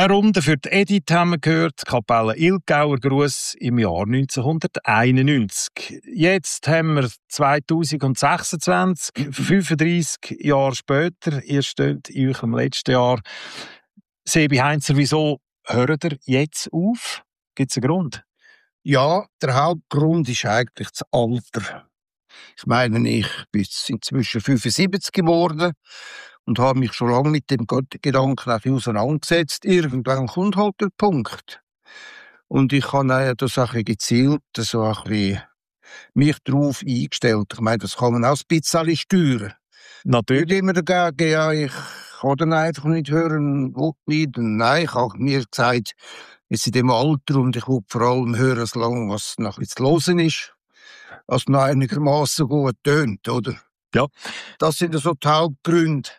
Eine Runde für die Edith haben wir gehört, Kapelle Ilgauer Gruss im Jahr 1991. Jetzt haben wir 2026, 35 Jahre später. Ihr steht in eurem letzten Jahr. Sebi Heinzer, wieso hört ihr jetzt auf? Gibt es einen Grund? Ja, der Hauptgrund ist eigentlich das Alter. Ich meine, ich bin inzwischen 75 geworden und habe mich schon lange mit dem Gedanken auseinandergesetzt. Irgendwann kommt halt der Punkt. Und ich habe das auch gezielt so ein bisschen mich darauf eingestellt. Ich meine, das kann man auch ein bisschen steuern. Natürlich. Nicht immer dagegen, ja, ich kann dann einfach nicht hören, will nicht. Nein, ich habe mir gesagt, jetzt in dem Alter und ich will vor allem hören, solange was noch zu hören ist, was noch einigermaßen gut tönt, oder? Ja. Das sind so die Hauptgründe.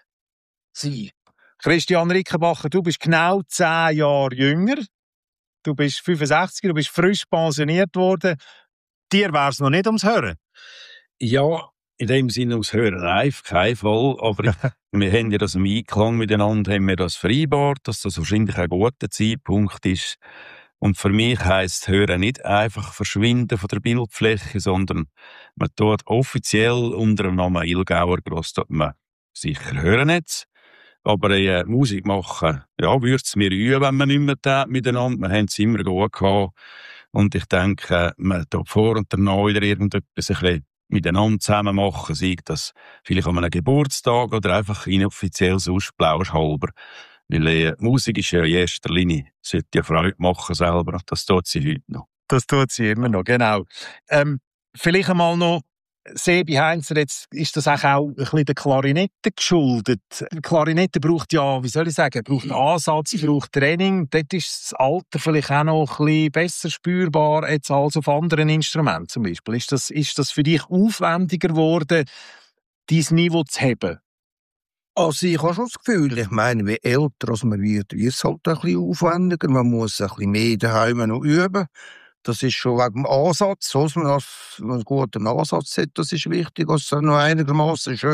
Christian Rickenbacher, du bist genau 10 Jahre jünger. Du bist 65, du bist frisch pensioniert worden. Dir wäre es noch nicht ums Hören. Ja, in dem Sinne ums Hören auf keinen Fall. Aber wir haben ja das im Einklang miteinander, haben wir das vereinbart, dass das wahrscheinlich ein guter Zeitpunkt ist. Und für mich heisst Hören nicht einfach Verschwinden von der Bildfläche, sondern man tut offiziell unter dem Namen Ilgauer Gruss man sicher hören jetzt. Aber Musik machen, ja, würde es mir üben, wenn man nicht mehr tät miteinander. Wir haben es immer gut gehabt. Und ich denke, man tut vor und danach wieder irgendetwas ein bisschen miteinander zusammen machen, sei das vielleicht an einem Geburtstag oder einfach inoffiziell sonst plauschhalber. Weil Musik ist ja in erster Linie, sollte ja Freude machen selber. Das tut sie heute noch. Das tut sie immer noch, genau. Vielleicht einmal noch, Sebi Heinzer, jetzt ist das auch ein bisschen der Klarinette geschuldet. Die Klarinette braucht ja, wie soll ich sagen, braucht Ansatz, braucht Training. Dort ist das Alter vielleicht auch noch ein bisschen besser spürbar jetzt als auf anderen Instrumenten zum Beispiel. Ist das für dich aufwendiger geworden, dein Niveau zu heben? Also ich habe schon das Gefühl, ich meine, wie älter man wird es halt ein bisschen aufwendiger. Man muss ein bisschen mehr daheim noch üben. Das ist schon wegen dem Ansatz, dass man einen guten Ansatz hat, das ist wichtig, dass es noch einigermaßen schön